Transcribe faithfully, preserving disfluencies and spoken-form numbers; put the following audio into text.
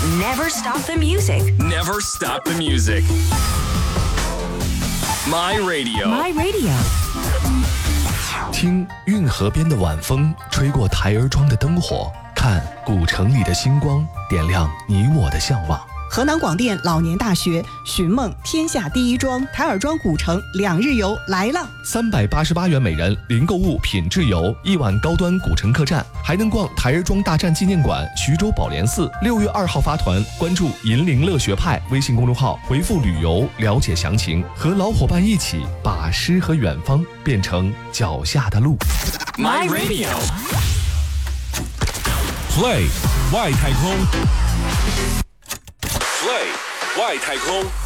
Never stop the music. Never stop the music. My radio. My radio. 听运河边的晚风吹过台儿庄的灯火，看古城里的星光点亮你我的向往。 河南广电老年大学寻梦天下第一庄台儿庄古城两日游来了， 三百八十八元每人，零购物品质游，一晚高端古城客栈，还能逛台儿庄大战纪念馆、徐州宝莲寺。六月二号发团，关注银铃乐学派微信公众号，回复旅游了解详情，和老伙伴一起把诗和远方变成脚下的路。 My radio. Play 外太空。Play 外太空。